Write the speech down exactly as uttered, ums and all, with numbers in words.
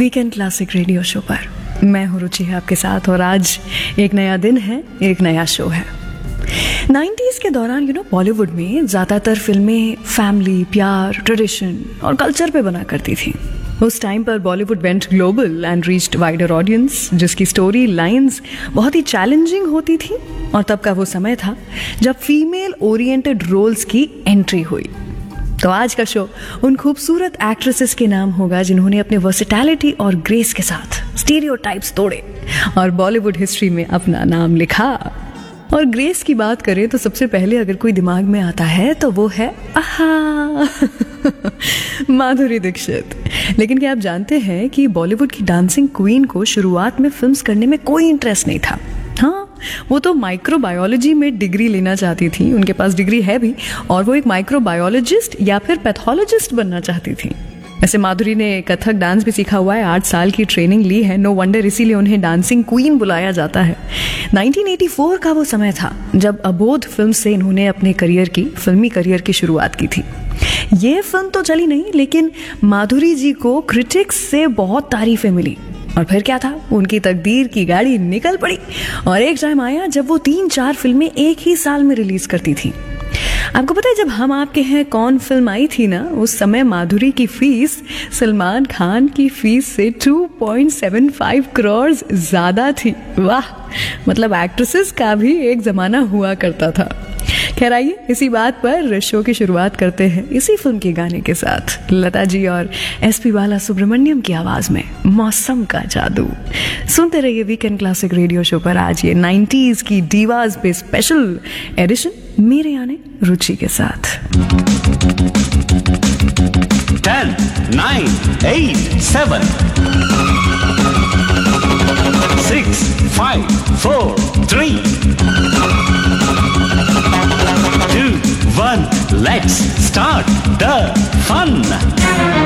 Weekend classic radio show पर मैं हूं रुचि है आपके साथ और आज एक नया दिन है, एक नया शो है। नाइन्टीज़ के दौरान यू नो बॉलीवुड में ज़्यादातर फिल्में फैमिली, प्यार, ट्रेडिशन और कल्चर पे बना करती थी। उस टाइम पर Bollywood went global and reached wider audience, जिसकी स्टोरी लाइंस बहुत ही चैलेंजिंग होती थी। और तब का वो समय था जब फीमेल ओरिएंटेड रोल्स की एंट्री हुई। तो आज का शो उन खूबसूरत एक्ट्रेसेस के नाम होगा जिन्होंने अपने वर्सेटैलिटी और ग्रेस के साथ स्टीरियोटाइप्स तोड़े और बॉलीवुड हिस्ट्री में अपना नाम लिखा। और ग्रेस की बात करें तो सबसे पहले अगर कोई दिमाग में आता है तो वो है आहा माधुरी दीक्षित। लेकिन क्या आप जानते हैं कि बॉलीवुड की डांसिंग क्वीन को शुरुआत में फिल्म्स करने में कोई इंटरेस्ट नहीं था। हाँ, वो तो माइक्रोबायोलॉजी में डिग्री लेना चाहती थी, उनके पास डिग्री है भी, और वो एक माइक्रोबायोलॉजिस्ट या फिर पैथोलॉजिस्ट बनना चाहती थी। वैसे माधुरी ने कथक डांस भी सीखा हुआ है, आठ साल की ट्रेनिंग ली है, नो वंडर इसीलिए उन्हें डांसिंग क्वीन बुलाया जाता है। नाइनटीन एटी फोर का वो समय था जब अबोध फिल्म से इन्होंने अपने करियर की फिल्मी करियर की शुरुआत की थी। ये फिल्म तो चली नहीं, लेकिन माधुरी जी को क्रिटिक्स से बहुत तारीफें मिली। और फिर क्या था, उनकी तकदीर की गाड़ी निकल पड़ी और एक टाइम आया जब वो तीन चार फिल्में एक ही साल में रिलीज करती थी। आपको पता है जब हम आपके हैं कौन फिल्म आई थी ना, उस समय माधुरी की फीस सलमान खान की फीस से two point seven five crore ज्यादा थी। वाह, मतलब एक्ट्रेसेस का भी एक जमाना हुआ करता था। खैर आइए इसी बात पर शो की शुरुआत करते हैं इसी फिल्म के गाने के साथ, लता जी और एस पी बाला सुब्रमण्यम की आवाज में मौसम का जादू। सुनते रहिए वीकेंड क्लासिक रेडियो शो पर आज ये नाइन्टीज़ की दीवाज पे स्पेशल एडिशन मेरे यानी रुचि के साथ। Ten, nine, eight, seven, six, five, four, three, two, one, let's start the fun.